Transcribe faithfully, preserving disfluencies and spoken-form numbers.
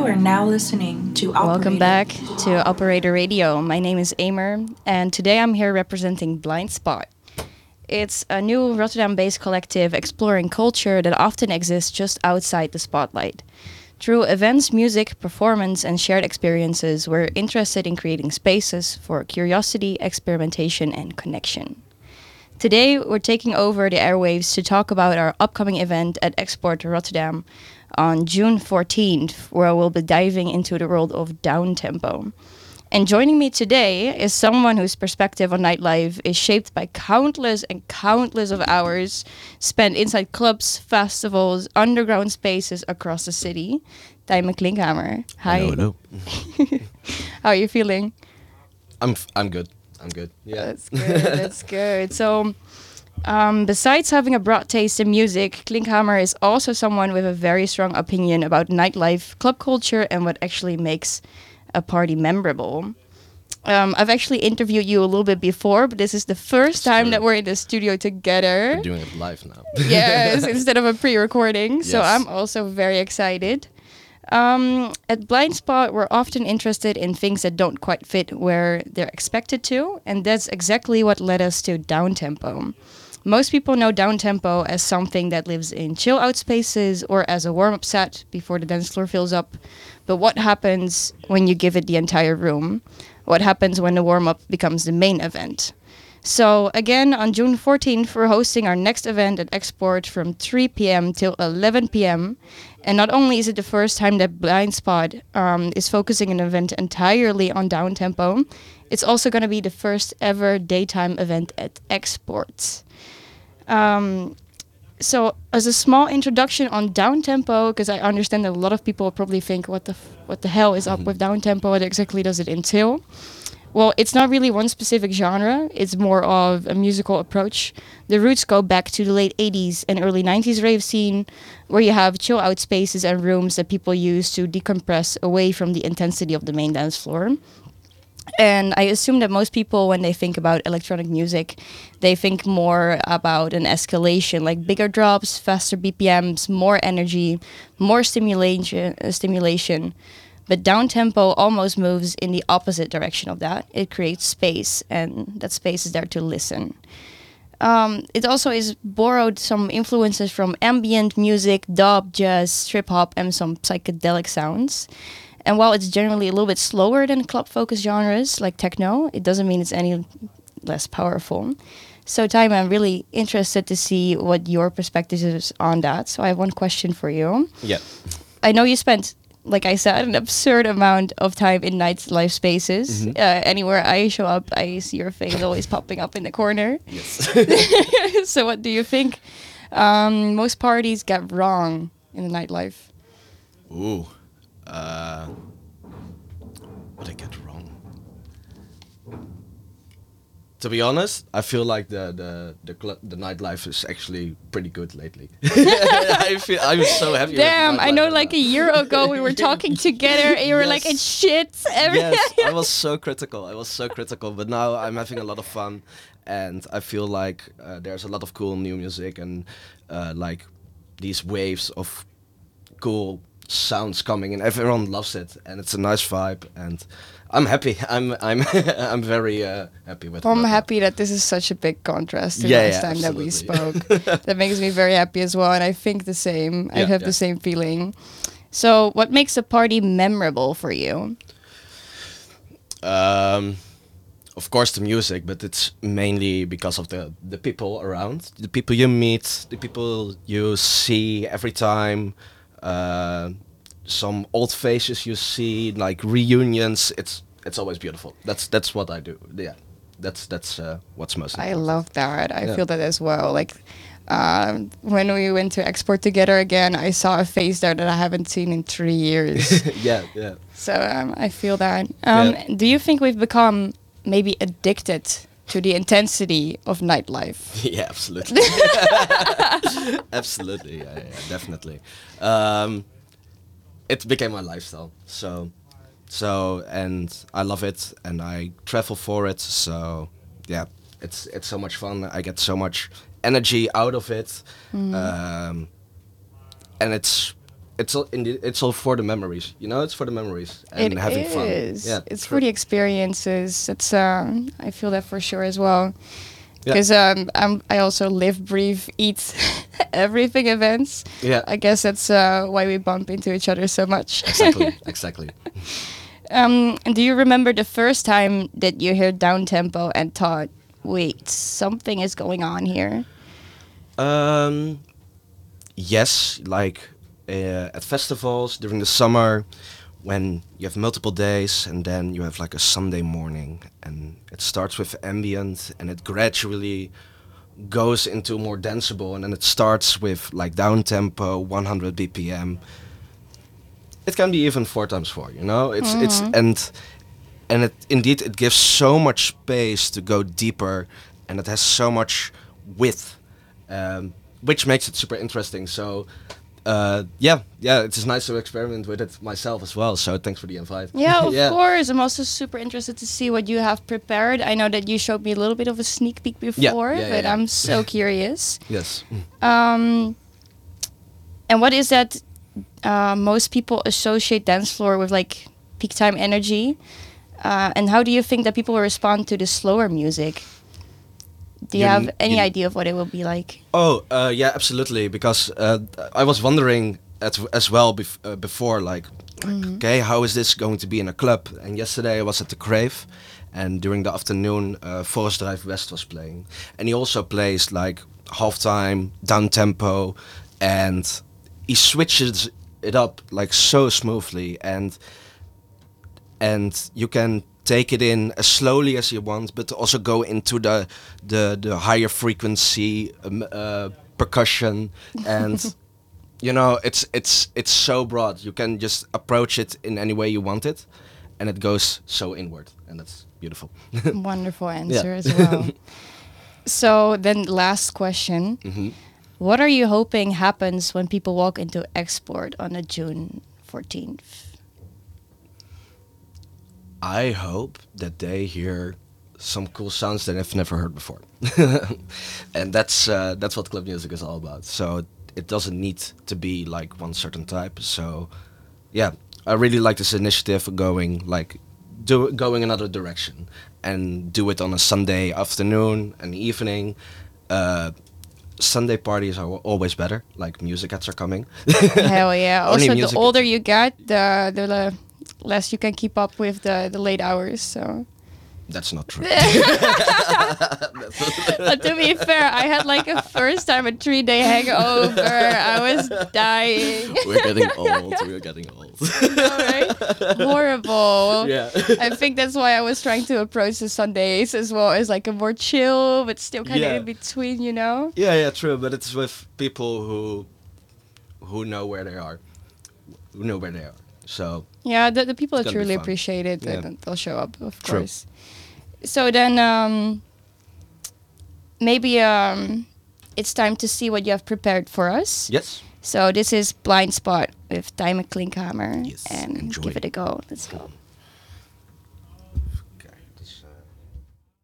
You are now listening to Operator. Welcome back to Operator Radio. My name is Amer, and today I'm here representing Blind Spot. It's a new Rotterdam-based collective exploring culture that often exists just outside the spotlight. Through events, music, performance, and shared experiences, we're interested in creating spaces for curiosity, experimentation, and connection. Today, we're taking over the airwaves to talk about our upcoming event at Export Rotterdam on June fourteenth, where we'll be diving into the world of downtempo. And joining me today is someone whose perspective on nightlife is shaped by countless and countless of hours spent inside clubs, festivals, underground spaces across the city. Tijmen Klinkhamer. Hi. Hello, hello. How are you feeling? I'm f- I'm good. I'm good. Yeah. That's good. That's good. So, um, besides having a broad taste in music, Klinkhamer is also someone with a very strong opinion about nightlife, club culture, and what actually makes a party memorable. Um, I've actually interviewed you a little bit before, but this is the first time true. that we're in the studio together. We're doing it live now. Yes, instead of a pre-recording. So Yes. I'm also very excited. Um, at Blind Spot, we're often interested in things that don't quite fit where they're expected to, and that's exactly what led us to downtempo. Most people know downtempo as something that lives in chill-out spaces or as a warm-up set before the dance floor fills up. But what happens when you give it the entire room? What happens when the warm-up becomes the main event? So again, on June fourteenth, we're hosting our next event at Export from three p.m. till eleven p.m. And not only is it the first time that Blind Spot um, is focusing an event entirely on downtempo, it's also going to be the first ever daytime event at Export. Um, so as a small introduction on downtempo, because I understand that a lot of people probably think, what the f- what the hell is up with downtempo? What exactly does it entail? Well, it's not really one specific genre. It's more of a musical approach. The roots go back to the late eighties and early nineties rave scene, where you have chill-out spaces and rooms that people use to decompress away from the intensity of the main dance floor. And I assume that most people, when they think about electronic music, they think more about an escalation, like bigger drops, faster B P Ms, more energy, more stimulation. Uh, stimulation. But downtempo almost moves in the opposite direction of that. It creates space, and that space is there to listen. Um, it also is borrowed some influences from ambient music, dub, jazz, trip hop, and some psychedelic sounds. And while it's generally a little bit slower than club-focused genres like techno, it doesn't mean it's any less powerful. So, Tijmen, I'm really interested to see what your perspective is on that. So I have one question for you. Yeah. I know you spent, like I said, an absurd amount of time in nightlife spaces. Mhm. Uh, anywhere I show up, I see your face always popping up in the corner. Yes. So what do you think um, most parties get wrong in the nightlife? Ooh. Uh, what I get wrong? To be honest, I feel like the the the, cl- the nightlife is actually pretty good lately. I feel I'm so happy. Damn, with the I know nightlife like a right year ago we were talking together and you were like, Yes. it's shit. now. Every- Yes, I was so critical. I was so critical, but now I'm having a lot of fun, and I feel like uh, there's a lot of cool new music and uh, like these waves of cool sounds coming, and everyone loves it, and it's a nice vibe, and I'm happy. I'm I'm I'm very uh, happy with. I'm it. happy that this is such a big contrast to Yeah, last yeah, time that we absolutely. spoke. That makes me very happy as well, and I think the same. I Yeah, have yeah. the same feeling. So, what makes a party memorable for you? Um, of course, the music, but it's mainly because of the the people around, the people you meet, the people you see every time. Uh, some old faces you see, like reunions. It's it's always beautiful. That's that's what I do. Yeah, that's that's uh, what's most. I important. love that. I Yeah. feel that as well. Like um, when we went to Export together again, I saw a face there that I haven't seen in three years. yeah, yeah. So um, I feel that. Um, Yeah. Do you think we've become maybe addicted to the intensity of nightlife? Yeah, absolutely. Absolutely, yeah, yeah, definitely. Um, it became my lifestyle. So, so, and I love it, and I travel for it. So, yeah, it's it's so much fun. I get so much energy out of it, um, and it's it's all in the, it's all for the memories. You know, it's for the memories and It having fun. is. Yeah, It's true. for the experiences. It's um, I feel that for sure as well. Yeah. Because um, I'm, I also live, breathe, eat everything events. Yeah, I guess that's uh, why we bump into each other so much. exactly, exactly. Um, and do you remember the first time that you heard down tempo and thought, "Wait, something is going on here"? Um, yes, like uh, at festivals during the summer, when you have multiple days and then you have like a Sunday morning, and it starts with ambient and it gradually goes into more danceable, and then it starts with like down tempo, one hundred B P M. It can be even four times four, you know. It's it's and and it indeed it gives so much space to go deeper, and it has so much width, um, which makes it super interesting. So. Uh, yeah, yeah, it's just nice to experiment with it myself as well. So thanks for the invite. Yeah, of yeah. course. I'm also super interested to see what you have prepared. I know that you showed me a little bit of a sneak peek before, yeah, but yeah. I'm so curious. Yes. Um, and what is that? Uh, most people associate dance floor with like peak time energy. Uh, and how do you think that people will respond to the slower music? Do you You have n- any you- idea of what it will be like? Oh, uh, yeah, absolutely. Because uh, I was wondering at, as well bef- uh, before, like, okay, how is this going to be in a club? And yesterday I was at the Crave, and during the afternoon, uh, Forest Drive West was playing, and he also plays like halftime, down tempo, and he switches it up like so smoothly, and and you can take it in as slowly as you want, but also go into the the, the higher frequency um, uh, percussion, and you know it's it's it's so broad. You can just approach it in any way you want it, and it goes so inward, and that's beautiful. Wonderful answer as well. So then, last question: hmm what are you hoping happens when people walk into Export on a June fourteenth? I hope that they hear some cool sounds that I've never heard before, and that's uh, that's what club music is all about. So it doesn't need to be like one certain type. So yeah, I really like this initiative going like do going another direction, and do it on a Sunday afternoon and evening. Uh, Sunday parties are always better. Like music acts are coming. Hell yeah! Only Also, the music- older you get, the the le- less you can keep up with the the late hours. So. That's not true. But to be fair, I had like a first time a three day hangover. I was dying. We're getting old. We're getting old. All right? Horrible. Yeah. I think that's why I was trying to approach the Sundays as well as like a more chill, but still kind of Yeah. in between, you know? Yeah, yeah, true. But it's with people who who know where they are, who know where they are. So Yeah, the, the people that It's gonna be truly fun. appreciate it, Yeah. and they'll show up, of True. course. So then, um, maybe um, it's time to see what you have prepared for us. yes, So this is Blind Spot with Time Klinkhammer. Yes, and enjoy. give it a go. Let's go.